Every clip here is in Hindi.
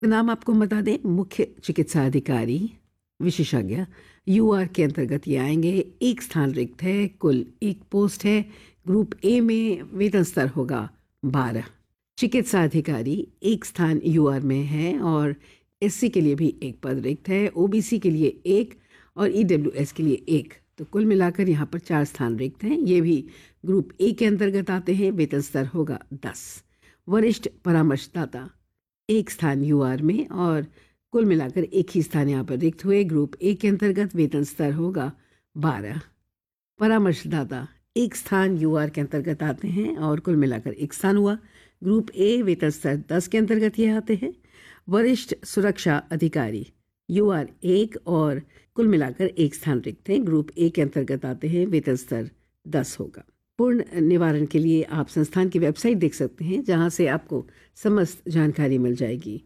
नाम आपको बता दें, मुख्य चिकित्सा अधिकारी विशेषज्ञ यूआर के अंतर्गत ये आएंगे। एक स्थान रिक्त है, कुल एक पोस्ट है। ग्रुप ए में वेतन स्तर होगा 12। चिकित्सा अधिकारी एक स्थान यूआर में है और एससी के लिए भी एक पद रिक्त है, ओबीसी के लिए एक और ईडब्ल्यूएस के लिए एक। तो कुल मिलाकर यहाँ पर 4 स्थान रिक्त हैं। ये भी ग्रुप ए के अंतर्गत आते हैं। वेतन स्तर होगा 10। वरिष्ठ परामर्शदाता एक स्थान यूआर में और कुल मिलाकर एक ही स्थान यहाँ पर रिक्त हुए। ग्रुप ए के अंतर्गत वेतन स्तर होगा 12। परामर्शदाता एक स्थान यूआर के अंतर्गत आते हैं और कुल मिलाकर एक स्थान हुआ। ग्रुप ए वेतन स्तर 10 के अंतर्गत ये आते हैं। वरिष्ठ सुरक्षा अधिकारी यूआर 1 और कुल मिलाकर एक स्थान रिक्त हैं। ग्रुप ए के अंतर्गत आते हैं। वेतन स्तर 10 होगा। पूर्ण निवारण के लिए आप संस्थान की वेबसाइट देख सकते हैं, जहां से आपको समस्त जानकारी मिल जाएगी।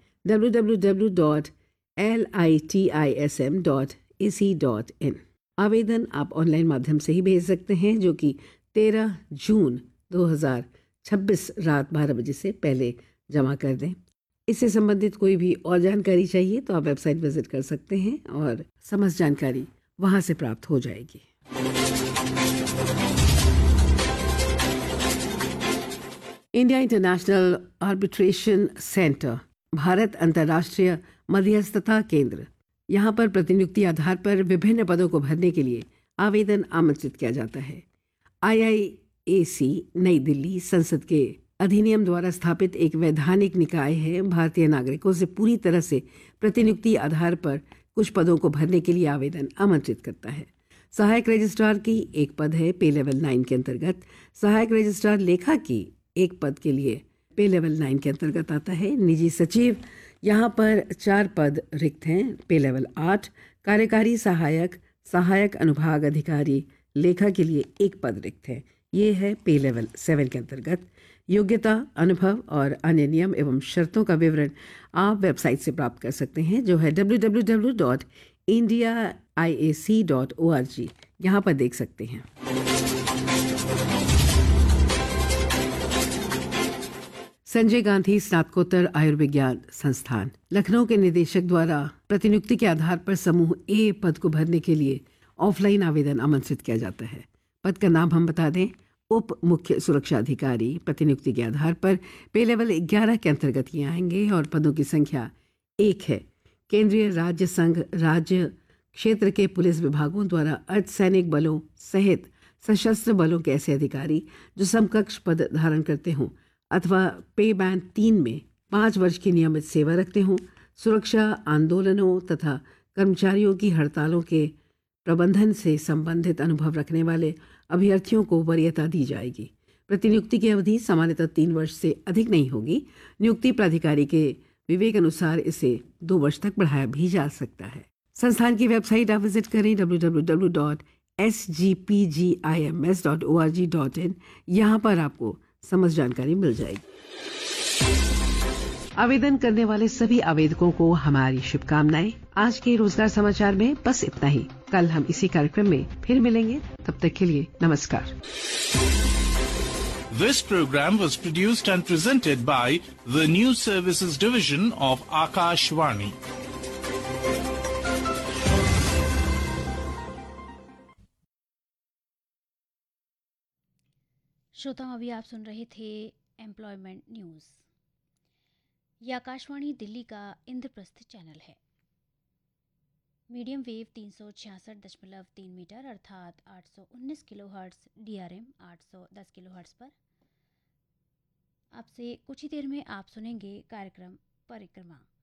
www.litism.ac.in। आवेदन आप ऑनलाइन माध्यम से ही भेज सकते हैं, जो कि 13 जून 2026 रात 12 बजे से पहले जमा कर दें। इससे संबंधित कोई भी और जानकारी चाहिए तो आप वेबसाइट विजिट कर सकते हैं और समस्त जानकारी वहां से प्राप्त हो जाएगी। India international arbitration centre, Bharat अंतर्राष्ट्रीय मध्यस्थता केंद्र, यहाँ पर प्रतिनियुक्ति आधार पर विभिन्न पदों को भरने के लिए आवेदन आमंत्रित किया जाता है। आईआईएसी नई दिल्ली संसद के अधिनियम द्वारा स्थापित एक वैधानिक निकाय है। भारतीय नागरिकों से पूरी तरह से प्रतिनियुक्ति आधार पर कुछ पदों को भरने के लिए आवेदन आमंत्रित करता है। सहायक रजिस्ट्रार की एक पद है पे लेवल 9 के अंतर्गत। सहायक रजिस्ट्रार लेखा की एक पद के लिए पे लेवल 9 के अंतर्गत आता है। निजी सचिव, यहाँ पर 4 पद रिक्त हैं। पे लेवल 8। कार्यकारी सहायक, सहायक अनुभाग अधिकारी लेखा के लिए एक पद रिक्त है। ये है पे लेवल 7 के अंतर्गत। योग्यता, अनुभव और अन्य नियम एवं शर्तों का विवरण आप वेबसाइट से प्राप्त कर सकते हैं, जो है www.indiaiac.org। यहाँ पर देख सकते हैं। संजय गांधी स्नातकोत्तर आयुर्विज्ञान संस्थान लखनऊ के निदेशक द्वारा प्रतिनियुक्ति के आधार पर समूह ए पद को भरने के लिए ऑफलाइन आवेदन आमंत्रित किया जाता है। पद का नाम हम बता दें, उप मुख्य सुरक्षा अधिकारी। प्रतिनियुक्ति के आधार पर पे लेवल 11 के अंतर्गत ये आएंगे और पदों की संख्या 1 है। केंद्रीय, राज्य, संघ, राज्य क्षेत्र के पुलिस विभागों द्वारा अर्धसैनिक बलों सहित सशस्त्र बलों के ऐसे अधिकारी जो समकक्ष पद धारण करते हों अथवा पे बैंड 3 में 5 वर्ष की नियमित सेवा रखते हों, सुरक्षा आंदोलनों तथा कर्मचारियों की हड़तालों के प्रबंधन से संबंधित अनुभव रखने वाले अभ्यर्थियों को वरीयता दी जाएगी। प्रतिनियुक्ति की अवधि सामान्यतः 3 वर्ष से अधिक नहीं होगी। नियुक्ति प्राधिकारी के विवेक अनुसार इसे 2 वर्ष तक बढ़ाया भी जा सकता है। संस्थान की वेबसाइट आप विजिट करें www.sgpgims.org.in। यहाँ पर आपको समस्त जानकारी मिल जाएगी। आवेदन करने वाले सभी आवेदकों को हमारी शुभकामनाएं। आज के रोजगार समाचार में बस इतना ही। कल हम इसी कार्यक्रम में फिर मिलेंगे। तब तक के लिए नमस्कार। This program was produced and presented by the News Services Division of Akashvani. श्रोताओं, अभी आप सुन रहे थे एम्प्लॉयमेंट न्यूज़। ये आकाशवाणी दिल्ली का इंद्रप्रस्थ चैनल है। मीडियम वेव 366.3 मीटर अर्थात 819 किलोहर्ट्ज़, DRM 810 किलोहर्ट्ज़ पर। आपसे कुछ ही देर में आप सुनेंगे कार्यक्रम परिक्रमा।